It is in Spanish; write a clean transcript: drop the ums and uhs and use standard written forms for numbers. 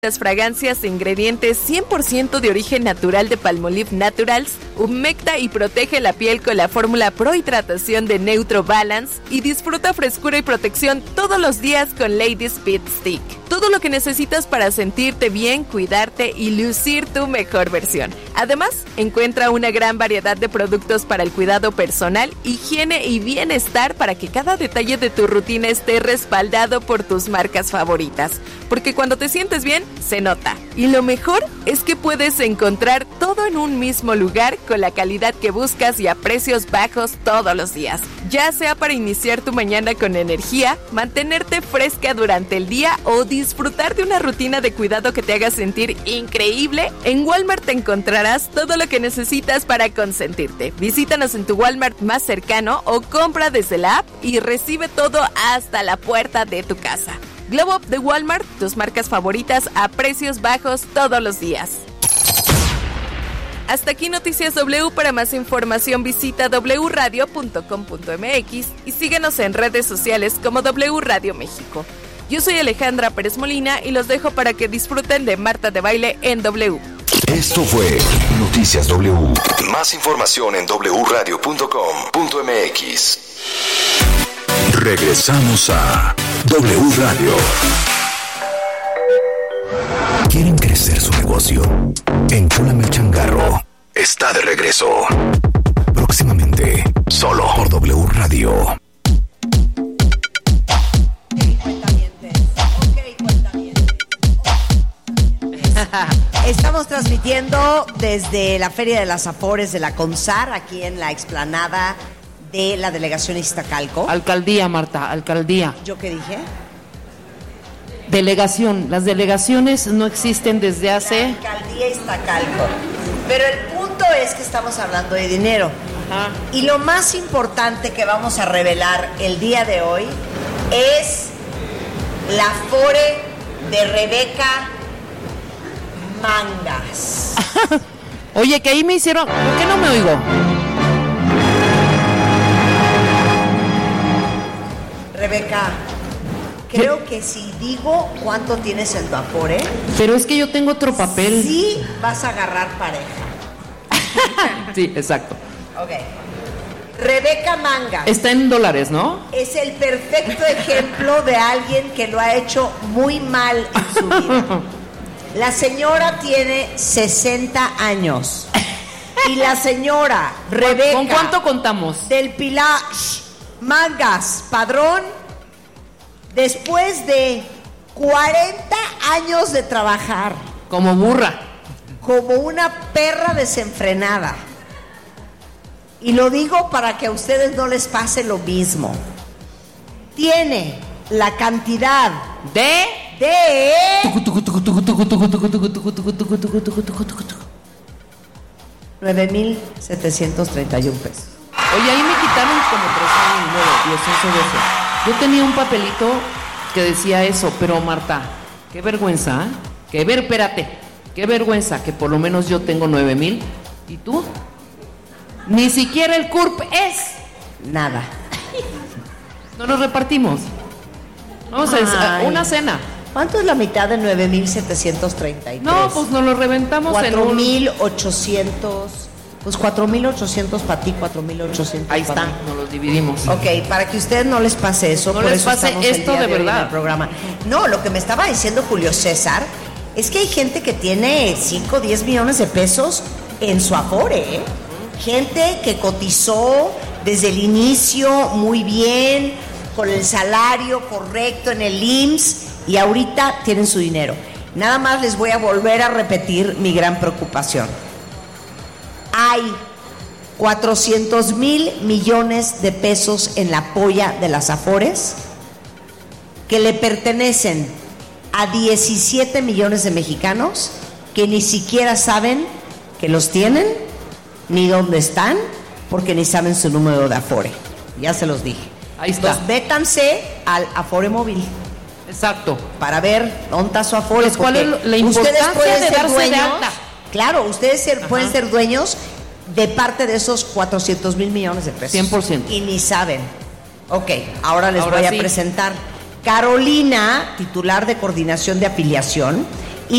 Las fragancias e ingredientes 100% de origen natural de Palmolive Naturals humecta y protege la piel con la fórmula Pro Hidratación de Neutro Balance y disfruta frescura y protección todos los días con Lady Speed Stick. Todo lo que necesitas para sentirte bien, cuidarte y lucir tu mejor versión. Además, encuentra una gran variedad de productos para el cuidado personal, higiene y bienestar para que cada detalle de tu rutina esté respaldado por tus marcas favoritas. Porque cuando te sientes bien, se nota. Y lo mejor es que puedes encontrar todo en un mismo lugar con la calidad que buscas y a precios bajos todos los días. Ya sea para iniciar tu mañana con energía, mantenerte fresca durante el día o disfrutar de una rutina de cuidado que te haga sentir increíble, en Walmart te encontrarás todo lo que necesitas para consentirte. Visítanos en tu Walmart más cercano o compra desde la app y recibe todo hasta la puerta de tu casa. Globo Up de Walmart, tus marcas favoritas a precios bajos todos los días. Hasta aquí Noticias W. Para más información visita wradio.com.mx y síguenos en redes sociales como W Radio México. Yo soy Alejandra Pérez Molina y los dejo para que disfruten de Marta de Baile en W. Esto fue Noticias W. Más información en wradio.com.mx. Regresamos a W Radio. ¿Quieren crecer su negocio? Enchúlame el changarro. Está de regreso. Próximamente, solo por W Radio. Estamos transmitiendo desde la Feria de las Afores de la CONSAR, aquí en la explanada de la delegación Iztacalco. Alcaldía, Marta, alcaldía. ¿Yo qué dije? Delegación. Las delegaciones no existen desde hace... La alcaldía Iztacalco. Pero el punto es que estamos hablando de dinero. Ajá. Y lo más importante que vamos a revelar el día de hoy es la Afore de Rebeca Mangas. Oye, que ahí me hicieron... ¿Por qué no me oigo? Rebeca, creo que si digo cuánto tienes en tu Afore... Pero es que yo tengo otro papel. Sí vas a agarrar pareja. Sí, exacto. Ok. Rebeca Mangas. Está en dólares, ¿no? Es el perfecto ejemplo de alguien que lo ha hecho muy mal en su vida. La señora tiene 60 años. Y la señora Rebeca... ¿Con cuánto contamos? Del Pilar Mangas Padrón, después de 40 años de trabajar... Como burra. Como una perra desenfrenada. Y lo digo para que a ustedes no les pase lo mismo. Tiene la cantidad de 9,731 pesos. Oye, ahí me quitaron como 3,009, eso. Yo tenía un papelito que decía eso, pero Marta, qué vergüenza, ¿eh? Espérate, qué vergüenza que por lo menos yo tengo 9,000. ¿Y tú? Ni siquiera el CURP es nada. No nos repartimos. Vamos a una cena. ¿Cuánto es la mitad de 9,733? No, pues nos lo reventamos 4,800. Pues 4,800 para ti, 4,800 ahí está, nos los dividimos. Ok, para que a ustedes no les pase eso. No por les eso pase estamos esto el día de verdad. hoy en el programa. No, lo que me estaba diciendo Julio César es que hay gente que tiene 5 o 10 millones de pesos en su Afore, ¿eh? Gente que cotizó desde el inicio muy bien, con el salario correcto en el IMSS y ahorita tienen su dinero. Nada más les voy a volver a repetir mi gran preocupación. Hay 400,000 millones de pesos en la polla de las Afores que le pertenecen a 17 millones de mexicanos que ni siquiera saben que los tienen ni dónde están, porque ni saben su número de Afore. Ya se los dije. Ahí está. Entonces, métanse al Afore móvil. Exacto. Para ver dónde está su Afore. Pues, ¿cuál es la importancia de darse de alta? Claro, ustedes pueden ser dueños de parte de esos 400,000 millones de pesos. 100%. Y ni saben. Ok, ahora les voy a presentar. Carolina, titular de Coordinación de Afiliación,